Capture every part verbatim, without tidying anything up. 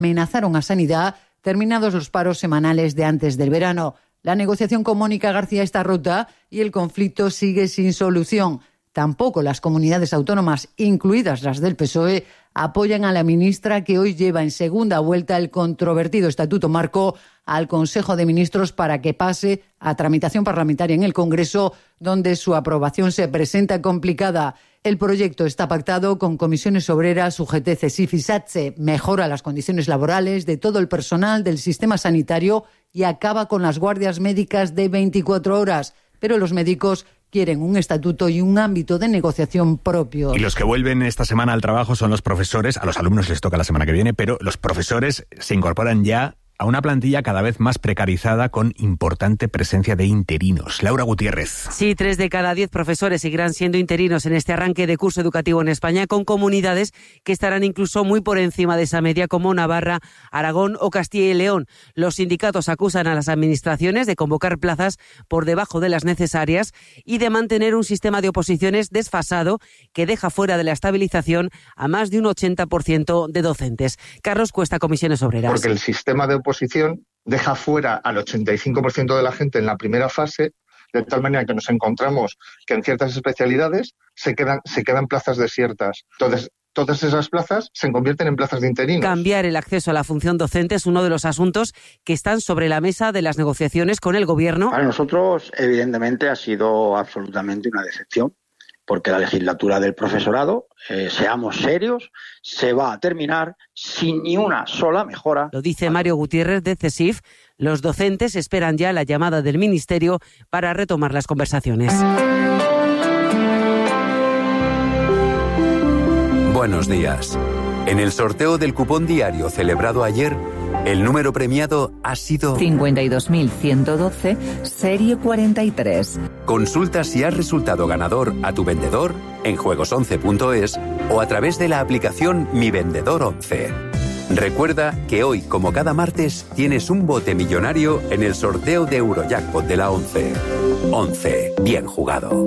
amenazaron a Sanidad terminados los paros semanales de antes del verano. La negociación con Mónica García está rota y el conflicto sigue sin solución. Tampoco las comunidades autónomas, incluidas las del P S O E, apoyan a la ministra que hoy lleva en segunda vuelta el controvertido Estatuto Marco al Consejo de Ministros para que pase a tramitación parlamentaria en el Congreso, donde su aprobación se presenta complicada. El proyecto está pactado con Comisiones Obreras, U G T, CESIF y SATSE. Mejora las condiciones laborales de todo el personal del sistema sanitario y acaba con las guardias médicas de veinticuatro horas. Pero los médicos quieren un estatuto y un ámbito de negociación propio. Y los que vuelven esta semana al trabajo son los profesores. A los alumnos les toca la semana que viene, pero los profesores se incorporan ya a una plantilla cada vez más precarizada con importante presencia de interinos. Laura Gutiérrez. Sí, tres de cada diez profesores seguirán siendo interinos en este arranque de curso educativo en España, con comunidades que estarán incluso muy por encima de esa media, como Navarra, Aragón o Castilla y León. Los sindicatos acusan a las administraciones de convocar plazas por debajo de las necesarias y de mantener un sistema de oposiciones desfasado que deja fuera de la estabilización a más de un ochenta por ciento de docentes. Carlos Cuesta, Comisiones Obreras. Porque el sistema de oposición deja fuera al ochenta y cinco por ciento de la gente en la primera fase, de tal manera que nos encontramos que en ciertas especialidades se quedan, se quedan plazas desiertas. Entonces, todas esas plazas se convierten en plazas de interinos. Cambiar el acceso a la función docente es uno de los asuntos que están sobre la mesa de las negociaciones con el Gobierno. Para nosotros, evidentemente, ha sido absolutamente una decepción, porque la legislatura del profesorado, eh, seamos serios, se va a terminar sin ni una sola mejora. Lo dice Mario Gutiérrez de CESIF. Los docentes esperan ya la llamada del Ministerio para retomar las conversaciones. Buenos días. En el sorteo del cupón diario celebrado ayer, el número premiado ha sido cincuenta y dos mil ciento doce, serie cuarenta y tres. Consulta si has resultado ganador a tu vendedor en juegos once punto es o a través de la aplicación Mi Vendedor once. Recuerda que hoy, como cada martes, tienes un bote millonario en el sorteo de Eurojackpot de la once. once. Bien jugado.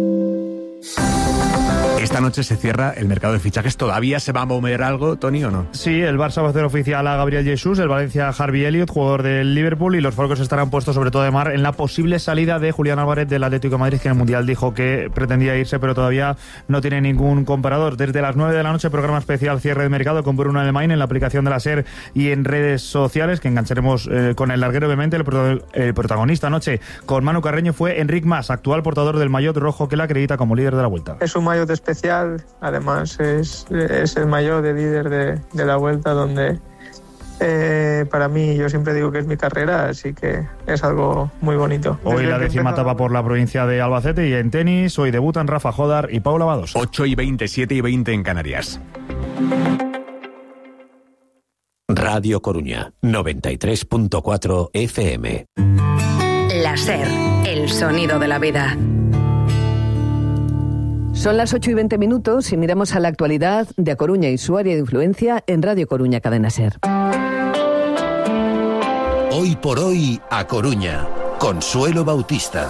Esta noche se cierra el mercado de fichajes. ¿Todavía se va a mover algo, Tony, o no? Sí, el Barça va a hacer oficial a Gabriel Jesús, el Valencia a Harvey Elliott, jugador del Liverpool, y los focos estarán puestos sobre todo de mar en la posible salida de Julián Álvarez del Atlético de Madrid, que en el Mundial dijo que pretendía irse, pero todavía no tiene ningún comparador. Desde las nueve de la noche, programa especial cierre de mercado con Bruno Alemán en la aplicación de la SER y en redes sociales, que engancharemos eh, con el larguero, obviamente. El, pro- el protagonista anoche con Manu Carreño fue Enric Mas, actual portador del maillot rojo que le acredita como líder de la Vuelta. Es un maillot especial. Además es, es el mayor de líder de, de la Vuelta, donde eh, para mí, yo siempre digo que es mi carrera, así que es algo muy bonito. Hoy Desde la décima empezó... etapa por la provincia de Albacete, y en tenis hoy debutan Rafa Jodar y Paula Badosa. ocho y veinte, siete y veinte en Canarias. Radio Coruña, noventa y tres punto cuatro F M. La SER, el sonido de la vida. Son las ocho y veinte minutos y miramos a la actualidad de A Coruña y su área de influencia en Radio Coruña Cadena SER. Hoy por hoy, A Coruña. Consuelo Bautista.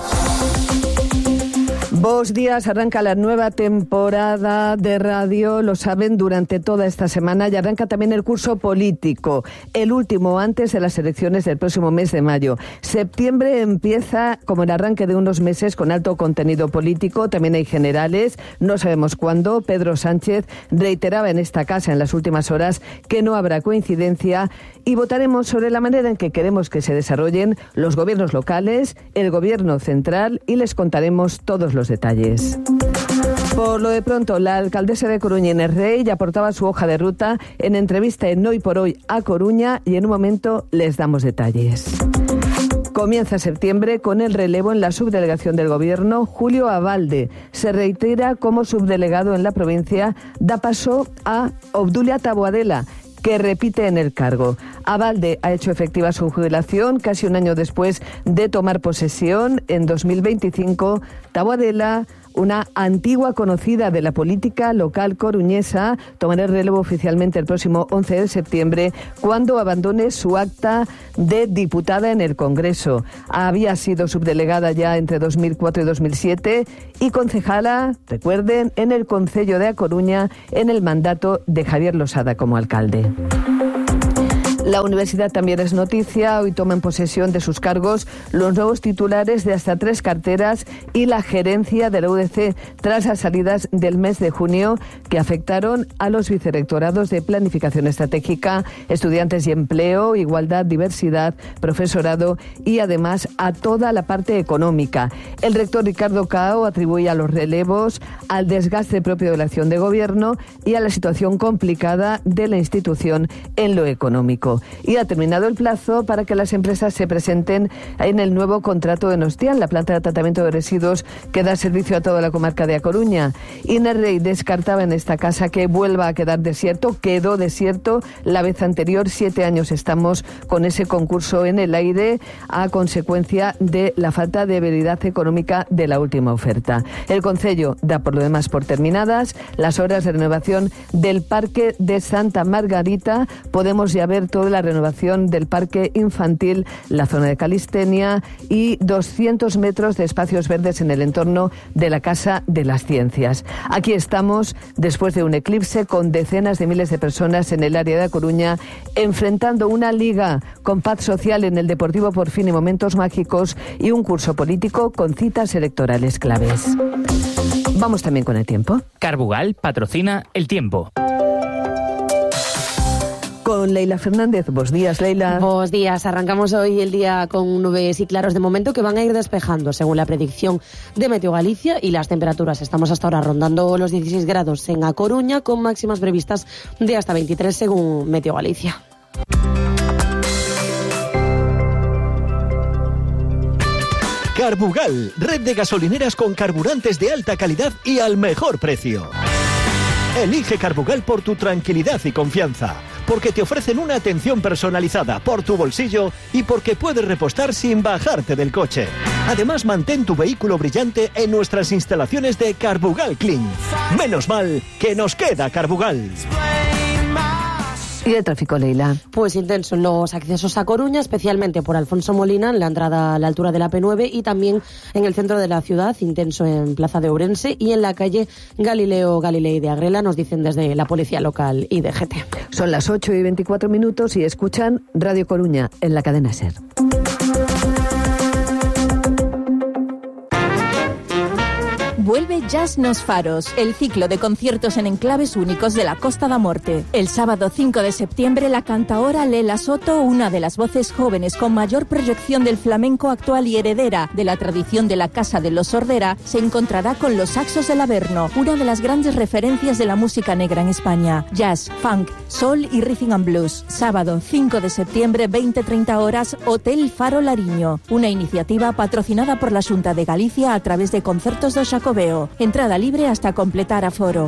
Bos días, arranca la nueva temporada de radio, lo saben, durante toda esta semana, y arranca también el curso político, el último antes de las elecciones del próximo mes de mayo. Septiembre empieza como el arranque de unos meses con alto contenido político, también hay generales, no sabemos cuándo. Pedro Sánchez reiteraba en esta casa en las últimas horas que no habrá coincidencia y votaremos sobre la manera en que queremos que se desarrollen los gobiernos locales, el gobierno central, y les contaremos todos los detalles. Por lo de pronto, la alcaldesa de Coruña, Inés Rey, ya aportaba su hoja de ruta en entrevista en Hoy por Hoy a Coruña, y en un momento les damos detalles. Comienza septiembre con el relevo en la subdelegación del Gobierno. Julio Abalde se reitera como subdelegado en la provincia, da paso a Obdulia Taboadela, que repite en el cargo. Abalde ha hecho efectiva su jubilación casi un año después de tomar posesión en dos mil veinticinco. Taboadela, una antigua conocida de la política local coruñesa, tomará el relevo oficialmente el próximo once de septiembre, cuando abandone su acta de diputada en el Congreso. Había sido subdelegada ya entre dos mil cuatro y dos mil siete y concejala, recuerden, en el Concello de A Coruña en el mandato de Javier Losada como alcalde. La universidad también es noticia. Hoy toman posesión de sus cargos los nuevos titulares de hasta tres carteras y la gerencia de la U D C tras las salidas del mes de junio que afectaron a los vicerrectorados de Planificación Estratégica, Estudiantes y Empleo, Igualdad, Diversidad, Profesorado y además a toda la parte económica. El rector Ricardo Cao atribuye a los relevos al desgaste propio de la acción de gobierno y a la situación complicada de la institución en lo económico. Y ha terminado el plazo para que las empresas se presenten en el nuevo contrato de Nostian, la planta de tratamiento de residuos que da servicio a toda la comarca de A Coruña. Inés Rey descartaba en esta casa que vuelva a quedar desierto. Quedó desierto la vez anterior. Siete años estamos con ese concurso en el aire a consecuencia de la falta de viabilidad económica de la última oferta. El Concello da por lo demás por terminadas las obras de renovación del Parque de Santa Margarita. Podemos ya ver toda la renovación del parque infantil, la zona de calistenia y doscientos metros de espacios verdes en el entorno de la Casa de las Ciencias. Aquí estamos después de un eclipse con decenas de miles de personas en el área de A Coruña enfrentando una liga con paz social en el Deportivo Porfín y momentos mágicos y un curso político con citas electorales claves. Vamos también con el tiempo. Carbugal patrocina el tiempo. Con Leila Fernández. Buenos días, Leila. Buenos días. Arrancamos hoy el día con nubes y claros de momento que van a ir despejando según la predicción de Meteo Galicia, y las temperaturas estamos hasta ahora rondando los dieciséis grados en A Coruña con máximas previstas de hasta veintitrés según Meteo Galicia. Carbugal, red de gasolineras con carburantes de alta calidad y al mejor precio. Elige Carbugal por tu tranquilidad y confianza, porque te ofrecen una atención personalizada por tu bolsillo y porque puedes repostar sin bajarte del coche. Además, mantén tu vehículo brillante en nuestras instalaciones de Carbugal Clean. Menos mal que nos queda Carbugal. ¿Y de tráfico, Leila? Pues intenso en los accesos a Coruña, especialmente por Alfonso Molina, en la entrada a la altura de la P nueve, y también en el centro de la ciudad, intenso en Plaza de Ourense y en la calle Galileo Galilei de Agrela, nos dicen desde la Policía Local y D G T. Son las ocho y veinticuatro minutos y escuchan Radio Coruña en la cadena SER. Vuelve Jazz nos Faros, el ciclo de conciertos en enclaves únicos de la Costa da Morte. El sábado cinco de septiembre, la cantaora Lela Soto, una de las voces jóvenes con mayor proyección del flamenco actual y heredera de la tradición de la Casa de los Sordera, se encontrará con los Saxos del Averno, una de las grandes referencias de la música negra en España. Jazz, funk, soul y rhythm and blues. Sábado cinco de septiembre, veinte treinta horas, Hotel Faro Lariño. Una iniciativa patrocinada por la Xunta de Galicia a través de Concertos do Xacobeo. Entrada libre hasta completar aforo.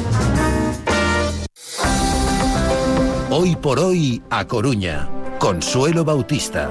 Hoy por hoy, A Coruña. Consuelo Bautista.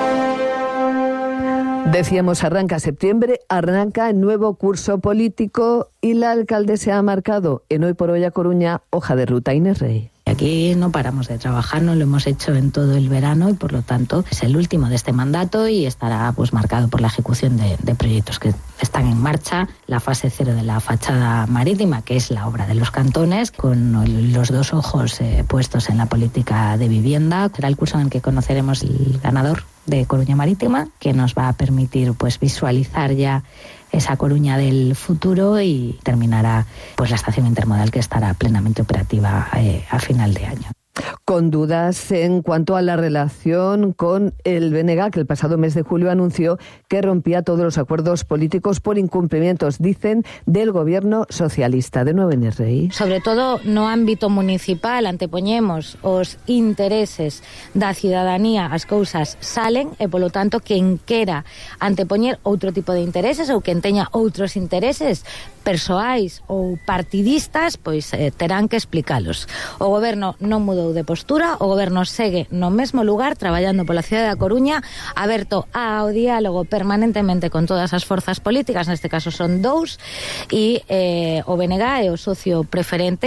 Decíamos, arranca septiembre, arranca el nuevo curso político y la alcaldesa ha marcado en Hoy por Hoy A Coruña hoja de ruta. Inés Rey. Aquí no paramos de trabajar, no lo hemos hecho en todo el verano y por lo tanto es el último de este mandato y estará pues marcado por la ejecución de, de proyectos que están en marcha. La fase cero de la fachada marítima, que es la obra de los cantones, con los dos ojos eh, puestos en la política de vivienda. Será el curso en el que conoceremos el ganador de Coruña Marítima, que nos va a permitir pues visualizar ya esa Coruña del futuro y terminará pues la estación intermodal, que estará plenamente operativa eh, a final de año. Con dudas en cuanto a la relación con el B N G, que el pasado mes de julio anunció que rompía todos los acuerdos políticos por incumplimientos, dicen, del gobierno socialista. De nuevo, Inés Rey. Sobre todo no ámbito municipal, antepoñemos os intereses da cidadanía, as cousas salen e, polo tanto, quen quera antepoñer outro tipo de intereses ou quen teña outros intereses persoais ou partidistas, pois eh, terán que explicalos. O goberno non mudou de postura, o goberno segue no mesmo lugar, traballando pola cidade da Coruña, aberto ao diálogo permanentemente con todas as forzas políticas, neste caso son dous, e eh, o B N G é o socio preferente.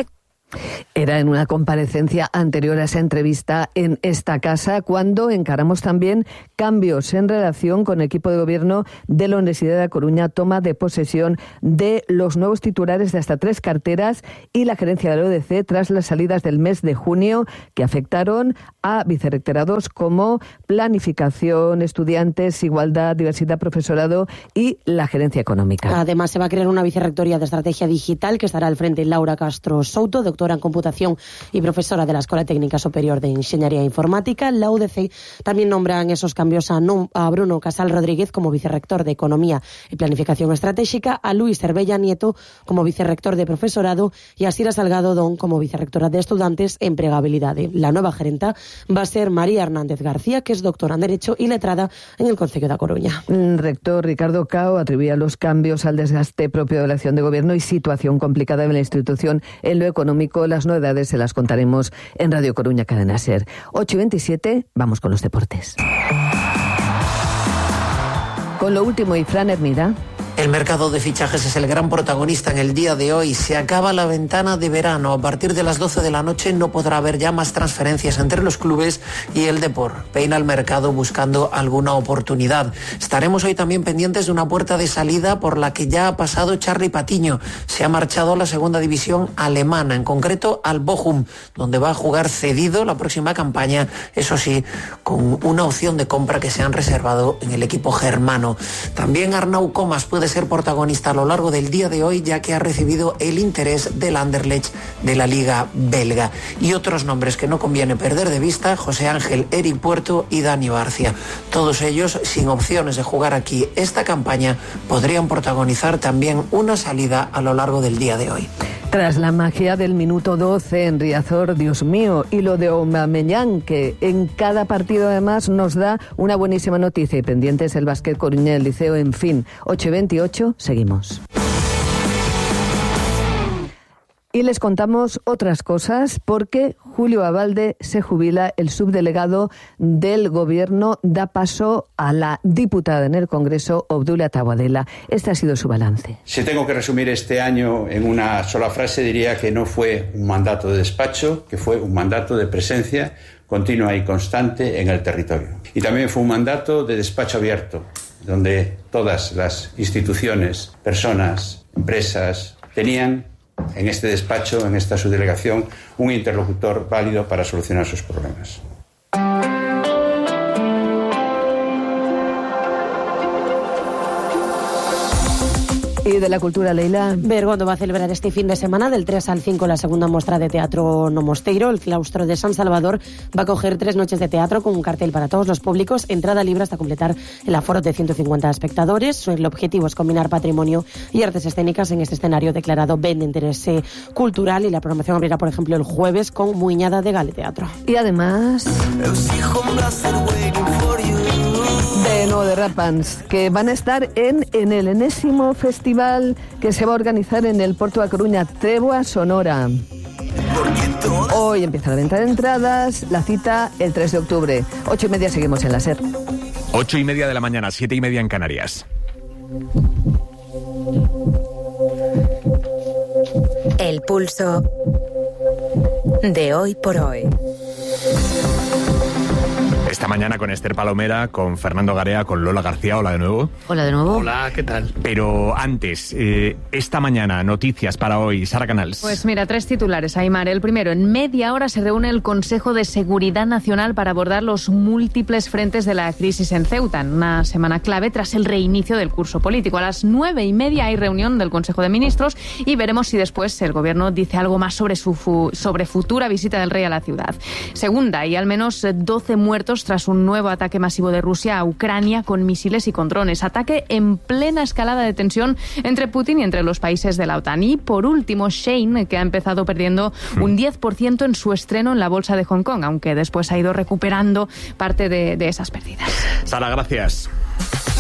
Era en una comparecencia anterior a esa entrevista en esta casa cuando encaramos también cambios en relación con el equipo de gobierno de la Universidad de A Coruña, toma de posesión de los nuevos titulares de hasta tres carteras y la gerencia de la U D C tras las salidas del mes de junio que afectaron a vicerrectorados como planificación, estudiantes, igualdad, diversidad, profesorado y la gerencia económica. Además, se va a crear una vicerrectoría de estrategia digital que estará al frente Laura Castro Souto, doctora en computación y profesora de la Escuela Técnica Superior de Ingeniería Informática. La U D C también nombra en esos cambios a, no, a Bruno Casal Rodríguez como vicerrector de Economía y Planificación Estratégica, a Luis Cervella Nieto como vicerrector de Profesorado y a Sira Salgado Don como vicerrectora de Estudantes e Empregabilidade. La nueva gerenta va a ser María Hernández García, que es doctora en Derecho y letrada en el Concello da Coruña. El rector Ricardo Cao atribuía los cambios al desgaste propio de la acción de gobierno y situación complicada de la institución en lo económico. Las novedades se las contaremos en Radio Coruña Cadena Ser. ocho y veintisiete, vamos con los deportes. Con lo último, y Fran Hermida. El mercado de fichajes es el gran protagonista en el día de hoy. Se acaba la ventana de verano. A partir de las doce de la noche no podrá haber ya más transferencias entre los clubes y el Depor. Peina el mercado buscando alguna oportunidad. Estaremos hoy también pendientes de una puerta de salida por la que ya ha pasado Charly Patiño. Se ha marchado a la segunda división alemana, en concreto al Bochum, donde va a jugar cedido la próxima campaña, eso sí, con una opción de compra que se han reservado en el equipo germano. También Arnau Comas puede ser protagonista a lo largo del día de hoy, ya que ha recibido el interés del Anderlecht de la Liga belga. Y otros nombres que no conviene perder de vista: José Ángel, Eric Puerto y Dani Barcia. Todos ellos sin opciones de jugar aquí esta campaña, podrían protagonizar también una salida a lo largo del día de hoy. Tras la magia del minuto doce en Riazor, Dios mío, y lo de Aubameyang, que en cada partido además nos da una buenísima noticia, y pendientes el básquet Coruña, el Liceo, en fin. ocho y veintiocho, seguimos. Y les contamos otras cosas porque Julio Abalde se jubila. El subdelegado del Gobierno da paso a la diputada en el Congreso, Obdulia Taboadela. Este ha sido su balance. Si tengo que resumir este año en una sola frase, diría que no fue un mandato de despacho, que fue un mandato de presencia continua y constante en el territorio. Y también fue un mandato de despacho abierto, donde todas las instituciones, personas, empresas tenían en este despacho, en esta subdelegación, un interlocutor válido para solucionar sus problemas. Y de la cultura, Leila. Bergondo va a celebrar este fin de semana, del tres al cinco, la segunda muestra de teatro No Mosteiro. El claustro de San Salvador va a acoger tres noches de teatro con un cartel para todos los públicos, entrada libre hasta completar el aforo de ciento cincuenta espectadores. El objetivo es combinar patrimonio y artes escénicas en este escenario declarado bien de interés cultural, y la programación abrirá, por ejemplo, el jueves con Muiñada de Gale Teatro. Y además de nuevo de Rapans, que van a estar en, en el enésimo festival que se va a organizar en el Puerto de A Coruña, Tregua Sonora. Hoy empieza la venta de entradas, la cita el tres de octubre. Ocho y media, seguimos en la SER. Ocho y media de la mañana, siete y media en Canarias. El pulso de hoy por hoy. Esta mañana con Esther Palomera, con Fernando Garea, con Lola García. Hola de nuevo. Hola de nuevo. Hola, ¿qué tal? Pero antes, eh, esta mañana, noticias para hoy. Sara Canals. Pues mira, tres titulares, Aymar. El primero, en media hora se reúne el Consejo de Seguridad Nacional para abordar los múltiples frentes de la crisis en Ceuta, en una semana clave tras el reinicio del curso político. A las nueve y media hay reunión del Consejo de Ministros y veremos si después el Gobierno dice algo más sobre su fu- sobre futura visita del rey a la ciudad. Segunda, hay al menos doce muertos tras un nuevo ataque masivo de Rusia a Ucrania con misiles y con drones. Ataque en plena escalada de tensión entre Putin y entre los países de la OTAN. Y por último, Shein, que ha empezado perdiendo un diez por ciento en su estreno en la bolsa de Hong Kong, aunque después ha ido recuperando parte de, de esas pérdidas. Sara, gracias.